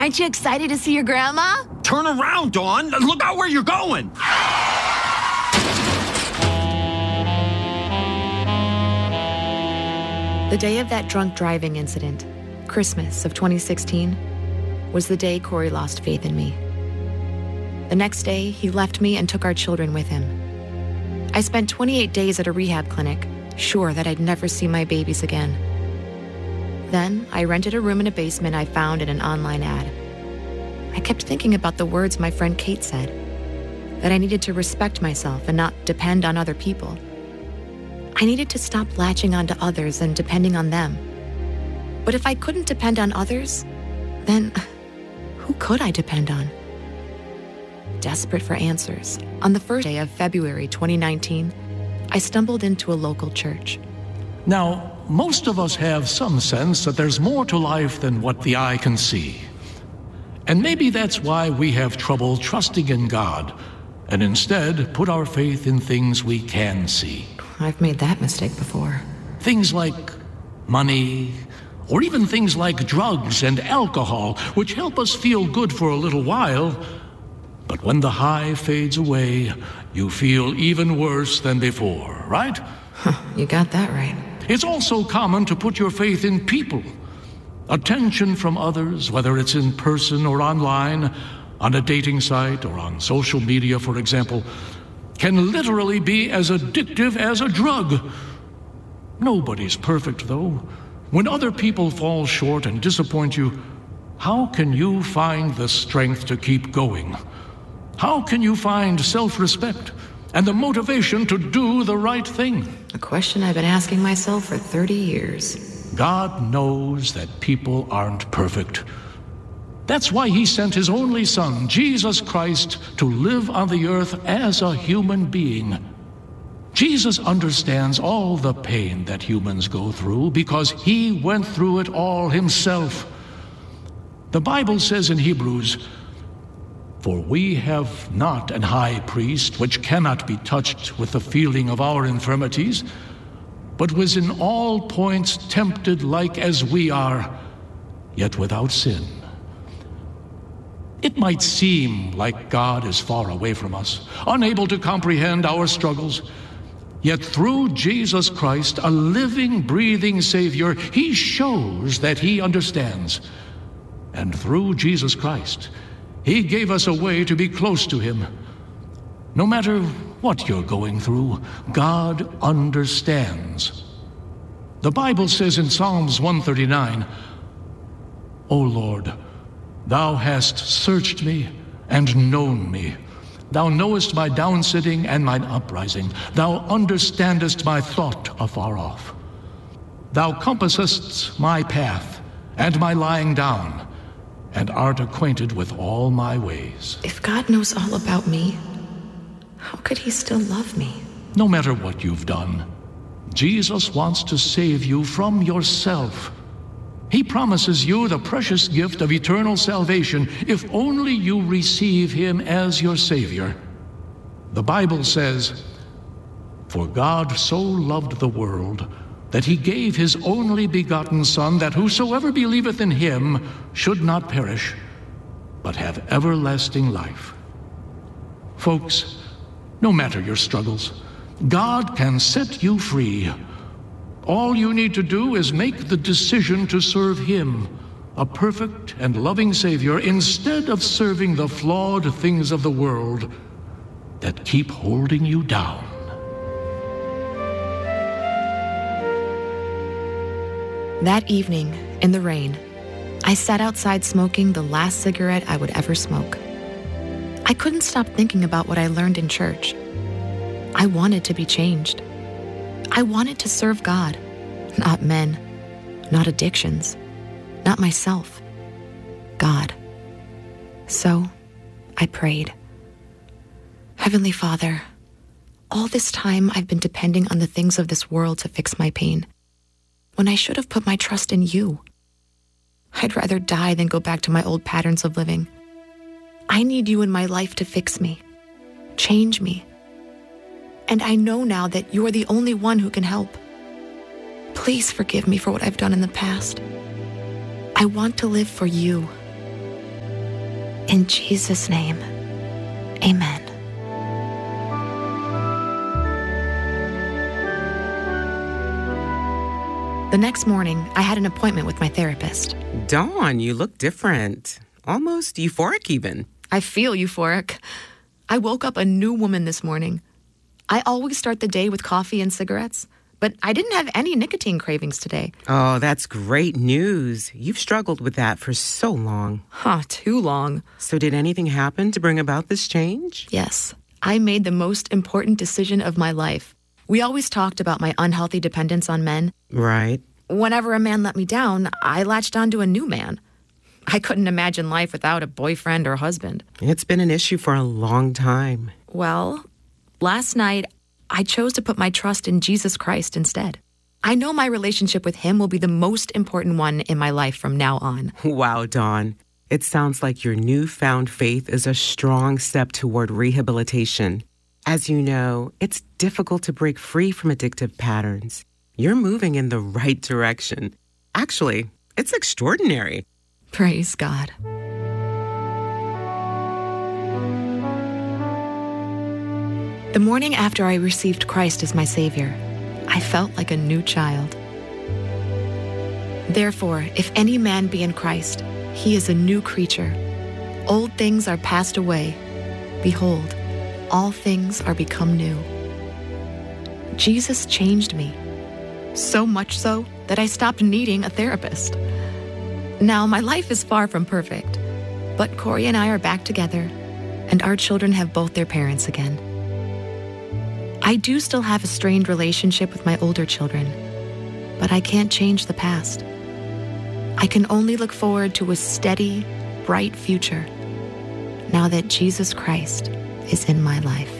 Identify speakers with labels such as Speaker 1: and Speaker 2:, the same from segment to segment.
Speaker 1: Aren't you excited to see your grandma?
Speaker 2: Turn around, Dawn. Look out where you're going.
Speaker 1: The day of that drunk driving incident, Christmas of 2016, was the day Corey lost faith in me. The next day, he left me and took our children with him. I spent 28 days at a rehab clinic, sure that I'd never see my babies again. Then, I rented a room in a basement I found in an online ad. I kept thinking about the words my friend Kate said, that I needed to respect myself and not depend on other people. I needed to stop latching onto others and depending on them. But if I couldn't depend on others, then who could I depend on? Desperate for answers, on the first day of February 2019, I stumbled into a local church.
Speaker 3: Now, most of us have some sense that there's more to life than what the eye can see. And maybe that's why we have trouble trusting in God, and instead put our faith in things we can see.
Speaker 1: I've made that mistake before.
Speaker 3: Things like money, or even things like drugs and alcohol, which help us feel good for a little while, but when the high fades away, you feel even worse than before, right?
Speaker 1: You got that right.
Speaker 3: It's also common to put your faith in people. Attention from others, whether it's in person or online, on a dating site or on social media, for example, can literally be as addictive as a drug. Nobody's perfect, though. When other people fall short and disappoint you, how can you find the strength to keep going? How can you find self-respect and the motivation to do the right thing?
Speaker 1: A question I've been asking myself for 30 years.
Speaker 3: God knows that people aren't perfect. That's why he sent his only son, Jesus Christ, to live on the earth as a human being. Jesus understands all the pain that humans go through because he went through it all himself. The Bible says in Hebrews, "For we have not an high priest which cannot be touched with the feeling of our infirmities, but was in all points tempted like as we are, yet without sin." It might seem like God is far away from us, unable to comprehend our struggles. Yet through Jesus Christ, a living, breathing Savior, he shows that he understands. And through Jesus Christ, he gave us a way to be close to him. No matter what you're going through, God understands. The Bible says in Psalms 139, "O Lord, thou hast searched me and known me. Thou knowest my downsitting and mine uprising. Thou understandest my thought afar off. Thou compassest my path and my lying down, and art acquainted with all my ways."
Speaker 1: If God knows all about me, how could he still love me?
Speaker 3: No matter what you've done, Jesus wants to save you from yourself. He promises you the precious gift of eternal salvation if only you receive him as your Savior. The Bible says, "For God so loved the world that he gave his only begotten Son, that whosoever believeth in him should not perish, but have everlasting life." Folks, no matter your struggles, God can set you free. All you need to do is make the decision to serve him, a perfect and loving Savior, instead of serving the flawed things of the world that keep holding you down.
Speaker 1: That evening, in the rain, I sat outside smoking the last cigarette I would ever smoke. I couldn't stop thinking about what I learned in church. I wanted to be changed. I wanted to serve God, not men, not addictions, not myself, God. So I prayed. Heavenly Father, all this time I've been depending on the things of this world to fix my pain, when I should have put my trust in you. I'd rather die than go back to my old patterns of living. I need you in my life to fix me, change me. And I know now that you're the only one who can help. Please forgive me for what I've done in the past. I want to live for you. In Jesus' name, amen. The next morning, I had an appointment with my therapist.
Speaker 4: Dawn, you look different. Almost euphoric even.
Speaker 1: I feel euphoric. I woke up a new woman this morning. I always start the day with coffee and cigarettes, but I didn't have any nicotine cravings today.
Speaker 4: Oh, that's great news. You've struggled with that for so long.
Speaker 1: Too long.
Speaker 4: So did anything happen to bring about this change?
Speaker 1: Yes, I made the most important decision of my life. We always talked about my unhealthy dependence on men.
Speaker 4: Right.
Speaker 1: Whenever a man let me down, I latched onto a new man. I couldn't imagine life without a boyfriend or husband.
Speaker 4: It's been an issue for a long time.
Speaker 1: Well, last night, I chose to put my trust in Jesus Christ instead. I know my relationship with him will be the most important one in my life from now on.
Speaker 4: Wow, Dawn. It sounds like your newfound faith is a strong step toward rehabilitation. As you know, it's difficult to break free from addictive patterns. You're moving in the right direction. Actually, it's extraordinary.
Speaker 1: Praise God. The morning after I received Christ as my Savior, I felt like a new child. Therefore, if any man be in Christ, he is a new creature. Old things are passed away. Behold, all things are become new. Jesus changed me, so much so that I stopped needing a therapist. Now, my life is far from perfect, but Corey and I are back together, and our children have both their parents again. I do still have a strained relationship with my older children, but I can't change the past. I can only look forward to a steady, bright future now that Jesus Christ is in my life.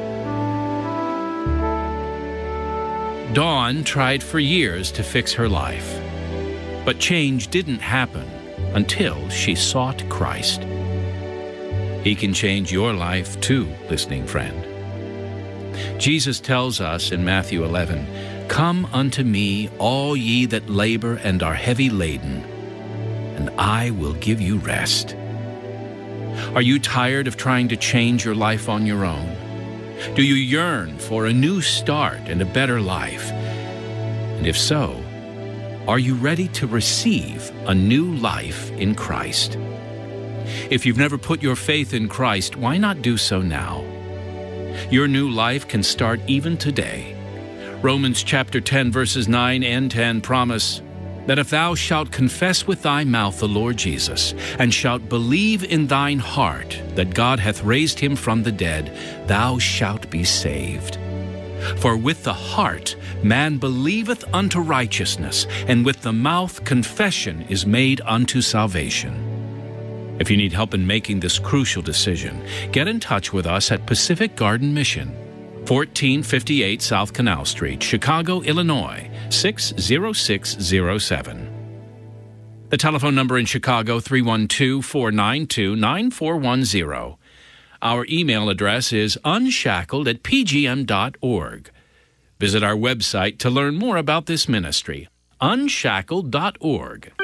Speaker 5: Dawn tried for years to fix her life, but change didn't happen until she sought Christ. He can change your life too, listening friend. Jesus tells us in Matthew 11, "Come unto me, all ye that labor and are heavy laden, and I will give you rest." Are you tired of trying to change your life on your own? Do you yearn for a new start and a better life? And if so, are you ready to receive a new life in Christ? If you've never put your faith in Christ, why not do so now? Your new life can start even today. Romans chapter 10, verses 9 and 10 promise that if thou shalt confess with thy mouth the Lord Jesus, and shalt believe in thine heart that God hath raised him from the dead, thou shalt be saved. For with the heart man believeth unto righteousness, and with the mouth confession is made unto salvation. If you need help in making this crucial decision, get in touch with us at Pacific Garden Mission, 1458 South Canal Street, Chicago, Illinois, 60607. The telephone number in Chicago, 312-492-9410. Our email address is unshackled@pgm.org. Visit our website to learn more about this ministry, unshackled.org.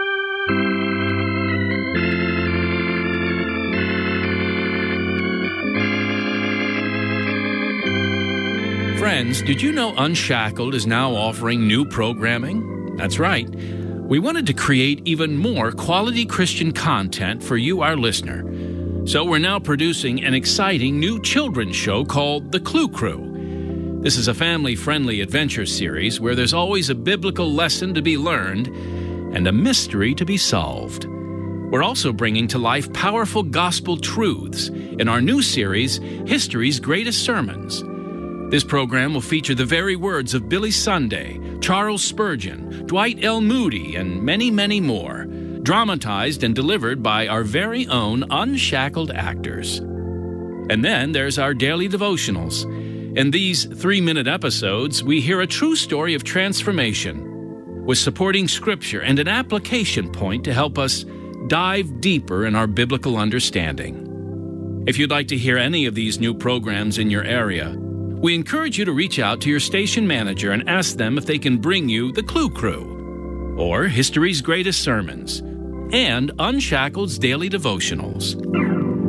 Speaker 5: Friends, did you know Unshackled is now offering new programming? That's right. We wanted to create even more quality Christian content for you, our listener. So we're now producing an exciting new children's show called The Clue Crew. This is a family-friendly adventure series where there's always a biblical lesson to be learned and a mystery to be solved. We're also bringing to life powerful gospel truths in our new series, History's Greatest Sermons. This program will feature the very words of Billy Sunday, Charles Spurgeon, Dwight L. Moody, and many, many more, dramatized and delivered by our very own unshackled actors. And then there's our daily devotionals. In these 3-minute episodes, we hear a true story of transformation with supporting scripture and an application point to help us dive deeper in our biblical understanding. If you'd like to hear any of these new programs in your area, we encourage you to reach out to your station manager and ask them if they can bring you The Clue Crew, or History's Greatest Sermons, and Unshackled's Daily Devotionals.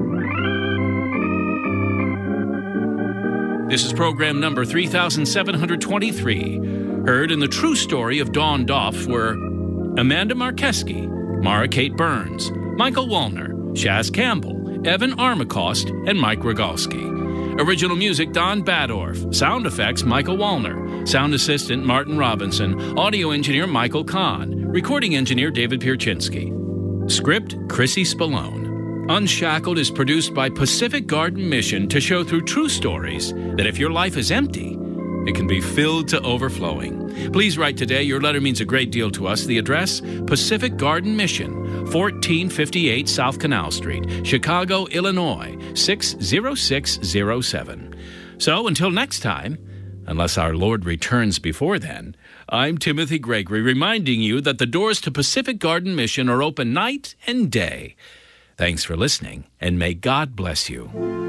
Speaker 5: This is program number 3723. Heard in the true story of Dawn Doff were Amanda Markeski, Mara Kate Burns, Michael Wallner, Shaz Campbell, Evan Armacost, and Mike Rogalski. Original music, Don Badorf. Sound effects, Michael Wallner. Sound assistant, Martin Robinson. Audio engineer, Michael Kahn. Recording engineer, David Pierczynski. Script, Chrissy Spallone. Unshackled is produced by Pacific Garden Mission to show through true stories that if your life is empty, it can be filled to overflowing. Please write today. Your letter means a great deal to us. The address, Pacific Garden Mission, 1458 South Canal Street, Chicago, Illinois, 60607. So until next time, unless our Lord returns before then, I'm Timothy Gregory, reminding you that the doors to Pacific Garden Mission are open night and day. Thanks for listening, and may God bless you.